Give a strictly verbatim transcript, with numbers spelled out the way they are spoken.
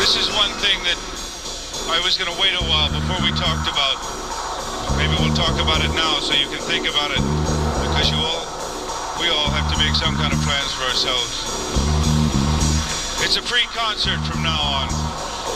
This is one thing that I was going to wait a while before we talked about. Maybe we'll talk about it now so you can think about it, because you all, we all have to make some kind of plans for ourselves. It's a free concert from now on.